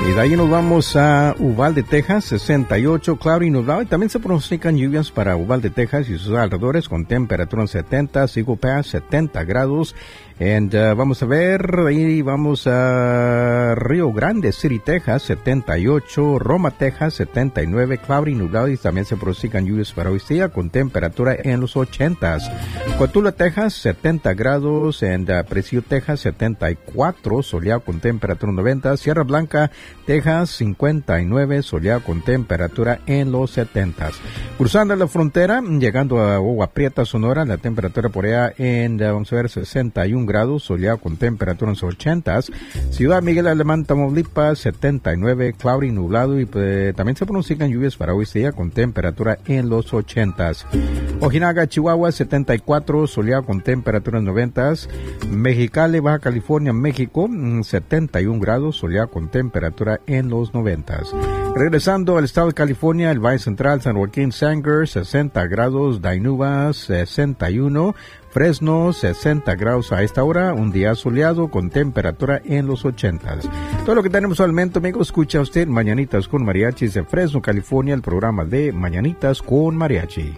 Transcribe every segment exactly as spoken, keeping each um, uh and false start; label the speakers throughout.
Speaker 1: Y de ahí nos vamos a Uvalde, Texas, sesenta y ocho, claro y nublado. Y también se pronostican lluvias para Uvalde, Texas y sus alrededores con temperatura en setenta, Eagle Pass setenta grados. And, uh, vamos a ver, ahí vamos a Río Grande City, Texas, setenta y ocho, Roma, Texas, setenta y nueve, cloudy y nublado, y también se pronostican lluvias para hoy día con temperatura en los ochentas. Cotulla, Texas, setenta grados, en uh, Presidio, Texas, setenta y cuatro, soleado con temperatura en noventa, Sierra Blanca, Texas, cincuenta y nueve, soleado con temperatura en los setentas. Cruzando la frontera, llegando a Agua Prieta, Sonora, la temperatura por allá en, uh, vamos a ver, sesenta y uno grados, soleado con temperatura en los ochentas. Ciudad Miguel Alemán, Tamaulipas, setenta y nueve, cloudy y nublado, y pues, también se pronostican lluvias para hoy día con temperatura en los ochentas. Ojinaga, Chihuahua, setenta y cuatro, soleado con temperatura en noventas. Mexicali, Baja California, México, setenta y un grados, soleado con temperatura en los noventas. Regresando al estado de California, el Valle Central, San Joaquín, Sanger, sesenta grados, Dainuba, sesenta y uno, Fresno, sesenta grados a esta hora, un día soleado con temperatura en los ochentas. Todo lo que tenemos al momento, amigos, escucha usted Mañanitas con Mariachis de Fresno, California, el programa de Mañanitas con Mariachi.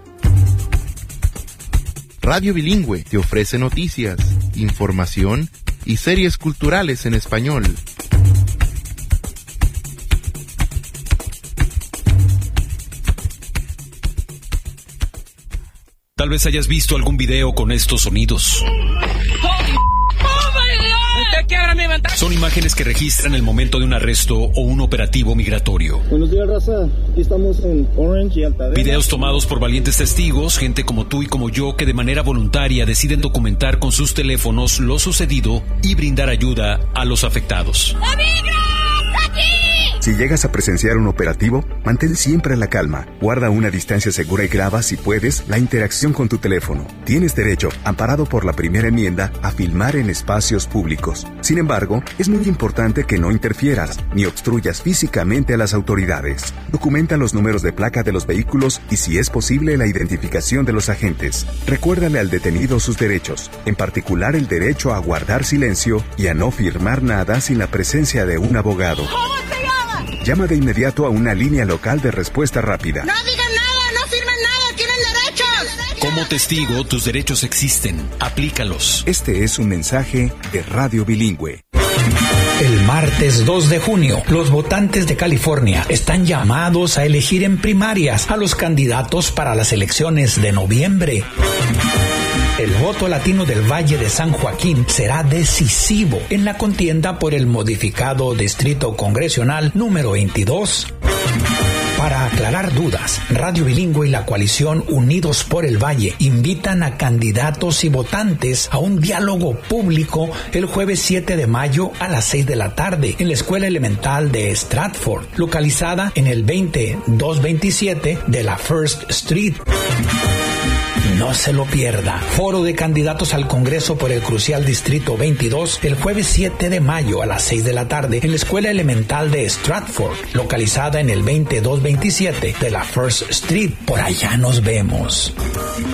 Speaker 2: Radio Bilingüe te ofrece noticias, información y series culturales en español.
Speaker 3: Tal vez hayas visto algún video con estos sonidos. Son imágenes que registran el momento de un arresto o un operativo migratorio.
Speaker 4: Buenos días, raza. Aquí estamos en Orange y Altadena.
Speaker 3: Videos tomados por valientes testigos, gente como tú y como yo, que de manera voluntaria deciden documentar con sus teléfonos lo sucedido y brindar ayuda a los afectados.
Speaker 5: Si llegas a presenciar un operativo, mantén siempre la calma. Guarda una distancia segura y graba, si puedes, la interacción con tu teléfono. Tienes derecho, amparado por la primera enmienda, a filmar en espacios públicos. Sin embargo, es muy importante que no interfieras ni obstruyas físicamente a las autoridades. Documenta los números de placa de los vehículos y, si es posible, la identificación de los agentes. Recuérdale al detenido sus derechos, en particular el derecho a guardar silencio y a no firmar nada sin la presencia de un abogado. Llama de inmediato a una línea local de respuesta rápida.
Speaker 6: No digan nada, no firmen nada, tienen derechos.
Speaker 3: Como testigo, tus derechos existen. Aplícalos.
Speaker 5: Este es un mensaje de Radio Bilingüe.
Speaker 7: El martes dos de junio, los votantes de California están llamados a elegir en primarias a los candidatos para las elecciones de noviembre. El voto latino del Valle de San Joaquín será decisivo en la contienda por el modificado Distrito Congresional número veintidós. Para aclarar dudas, Radio Bilingüe y la coalición Unidos por el Valle invitan a candidatos y votantes a un diálogo público el jueves siete de mayo a las seis de la tarde en la Escuela Elemental de Stratford, localizada en el veinte doscientos veintisiete de la First Street. No se lo pierda. Foro de candidatos al Congreso por el crucial Distrito veintidós el jueves siete de mayo a las seis de la tarde en la Escuela Elemental de Stratford, localizada en el veinte doscientos veintisiete de la First Street. Por allá nos vemos.